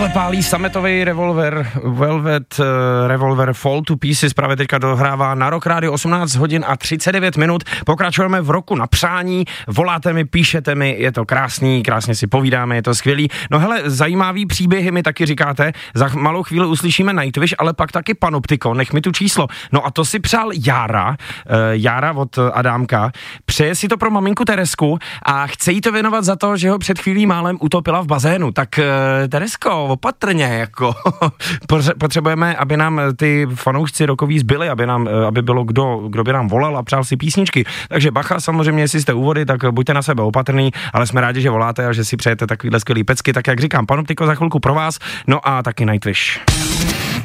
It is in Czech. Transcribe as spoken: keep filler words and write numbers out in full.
Takhle pálí sametový revolver, Velvet uh, Revolver Fall to Pieces, právě teďka dohrává na Rock Radio osmnáct hodin a třicet devět minut. Pokračujeme v roku na přání, voláte mi, píšete mi, je to krásný, krásně si povídáme, je to skvělý. No hele, zajímavý příběhy mi taky říkáte, za malou chvíli uslyšíme Nightwish, ale pak taky Panoptiko, nech mi tu číslo. No a to si přál Jára, uh, Jára od Adámka, přeje si to pro maminku Teresku a chce jí to věnovat za to, že ho před chvílí málem utopila v bazénu. Tak uh, Teresko, opatrně, jako potřebujeme, aby nám ty fanoušci rockoví zbyli, aby nám, aby bylo kdo, kdo by nám volal a přál si písničky. Takže bacha, samozřejmě, jestli jste úvody, tak buďte na sebe opatrný, ale jsme rádi, že voláte a že si přejete takovýhle skvělý pecky, tak jak říkám, Panoptiko za chvilku pro vás, no a taky Nightwish.